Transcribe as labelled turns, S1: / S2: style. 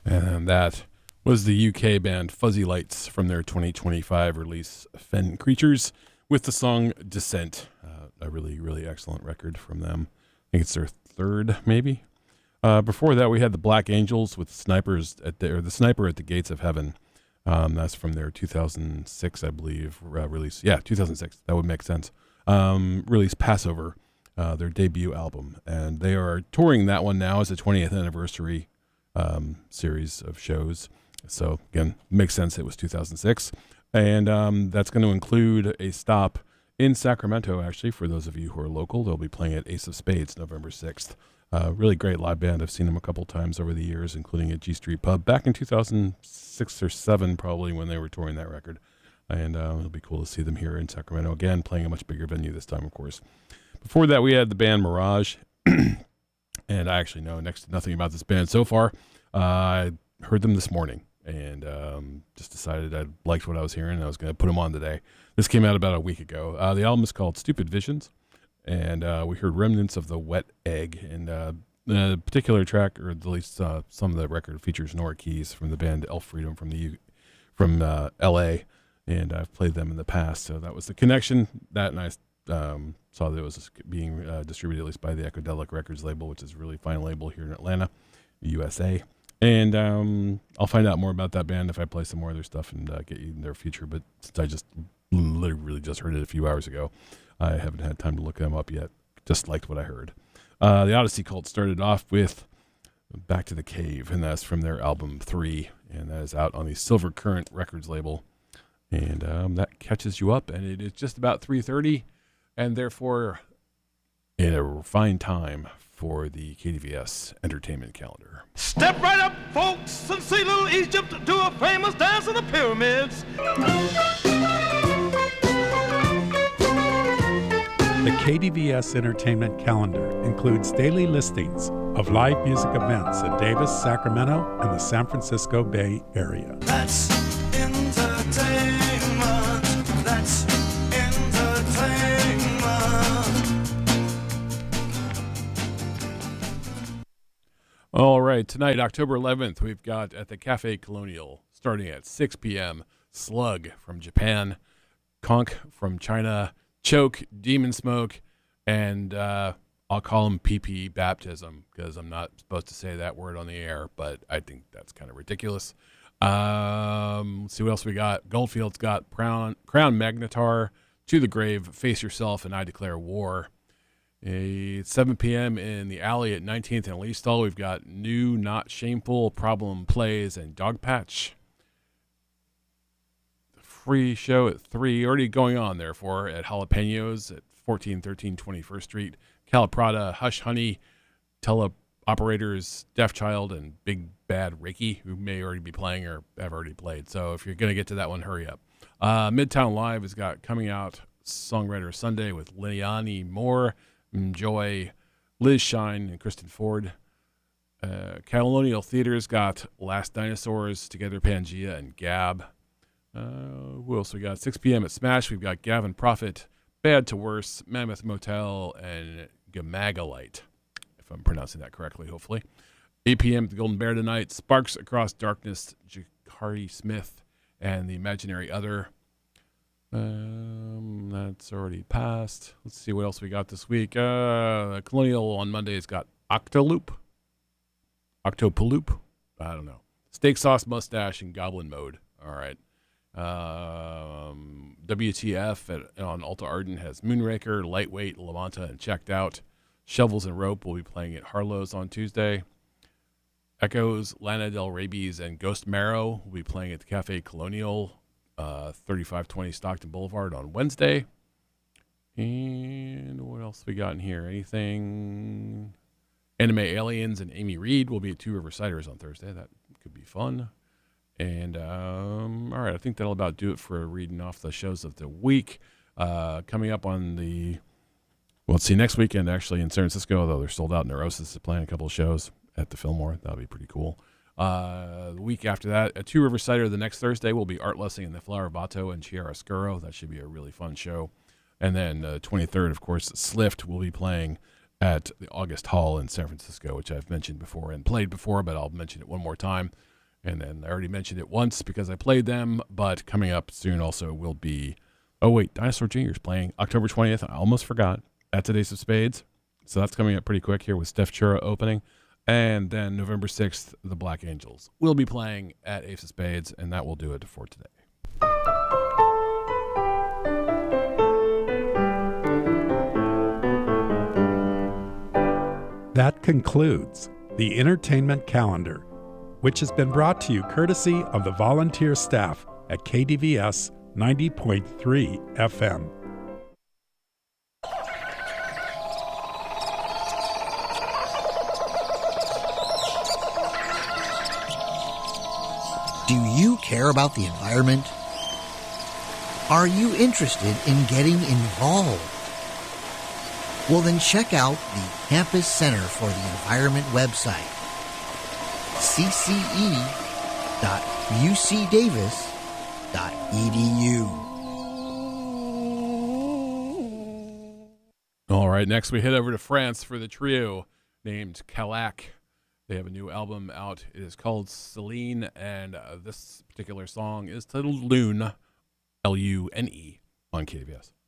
S1: And that was the UK band Fuzzy Lights from their 2025 release Fen Creatures with the song Descent. A really, really excellent record from them. I think it's their third, maybe. Before that, we had the Black Angels with the Sniper at the Gates of Heaven. That's from their 2006, I believe, release. Yeah, 2006. That would make sense. Release Passover, their debut album. And they are touring that one now as a 20th anniversary series of shows. So, again, makes sense. It was 2006. And that's going to include a stop in Sacramento, actually, for those of you who are local. They'll be playing at Ace of Spades November 6th. Really great live band. I've seen them a couple times over the years, including at G Street Pub back in 2006 or 7, probably, when they were touring that record. And it'll be cool to see them here in Sacramento again, playing a much bigger venue this time, of course. Before that, we had the band Mirage. And I actually know next to nothing about this band so far. I heard them this morning and just decided I liked what I was hearing and I was going to put them on today. This came out about a week ago. The album is called Stupid Visions. And we heard remnants of the Wet Egg. And the particular track, or at least some of the record, features Nora Keys from the band Elf Freedom from L.A. And I've played them in the past. So that was the connection. That, and I saw that it was being distributed at least by the Ecodelic Records label, which is a really fine label here in Atlanta, USA. And I'll find out more about that band if I play some more of their stuff and get you in their future. But since I just literally just heard it a few hours ago, I haven't had time to look them up yet. Just liked what I heard. The Odyssey Cult started off with Back to the Cave, and that's from their album 3, and that is out on the Silver Current Records label. And that catches you up, and it is just about 3:30, and therefore in a fine time for the KDVS entertainment calendar.
S2: Step right up, folks, and see little Egypt do a famous dance in the pyramids.
S3: The KDVS Entertainment Calendar includes daily listings of live music events in Davis, Sacramento, and the San Francisco Bay Area.
S2: That's entertainment. That's entertainment.
S1: All right, tonight, October 11th, we've got at the Cafe Colonial, starting at 6 p.m., Slug from Japan, Conk from China, Choke, Demon Smoke, and I'll call them PP Baptism because I'm not supposed to say that word on the air, but I think that's kind of ridiculous. Let's see what else we got. Goldfield's got Crown Magnetar, To the Grave, Face Yourself, and I Declare War. At 7 p.m. in the alley at 19th and Leastall, we've got New Not Shameful, Problem Plays, and Dog Patch. Free show at 3, already going on, therefore, at Jalapenos at 1413 21st Street. Calaprada, Hush Honey, Teleoperators, Deaf Child, and Big Bad Reiki, who may already be playing or have already played. So if you're going to get to that one, hurry up. Midtown Live has got Coming Out Songwriter Sunday with Liani Moore, Joy, Liz Shine, and Kristen Ford. Colonial Theater's got Last Dinosaurs, Together Pangea, and Gab. Who else we got? 6 p.m. at Smash, we've got Gavin Prophet, Bad to Worse, Mammoth Motel, and Gamagalite, if I'm pronouncing that correctly, hopefully. 8 p.m. at the Golden Bear tonight, Sparks Across Darkness, Jakari Smith, and The Imaginary Other. That's already passed. Let's see what else we got this week. Colonial on Monday has got Octopaloop. I don't know. Steak Sauce Mustache and Goblin Mode. All right. WTF on Alta Arden has Moonraker, Lightweight, Lavanta, and Checked Out. Shovels and Rope will be playing at Harlow's on Tuesday. Echoes, Lana Del Rabies, and Ghost Marrow will be playing at the Cafe Colonial, 3520 Stockton Boulevard on Wednesday. And what else we got in here? Anything? Anime Aliens and Amy Reed will be at Two River Ciders on Thursday. That could be fun. And, all right, I think that'll about do it for reading off the shows of the week. Coming up on let's see, next weekend, actually, in San Francisco, although they're sold out, Neurosis is playing a couple of shows at the Fillmore. That'll be pretty cool. The week after that, at Two River Cider, the next Thursday, will be Art Lessing and the Flower Bato and Chiaroscuro. That should be a really fun show. And then 23rd, of course, Slift will be playing at the August Hall in San Francisco, which I've mentioned before and played before, but I'll mention it one more time. And then I already mentioned it once because I played them, but coming up soon also will be, oh wait, Dinosaur Jr.'s playing October 20th. I almost forgot, at today's of Spades. So that's coming up pretty quick here with Steph Chura opening. And then November 6th, the Black Angels will be playing at Ace of Spades, and that will do it for today.
S3: That concludes the entertainment calendar, which has been brought to you courtesy of the volunteer staff at KDVS 90.3 FM.
S4: Do you care about the environment? Are you interested in getting involved? Well, then check out the Campus Center for the Environment website, cce.ucdavis.edu.
S1: All right, next we head over to France for the trio named Calac. They have a new album out. It is called Celine, and this particular song is titled Lune, Lune, on KDVS.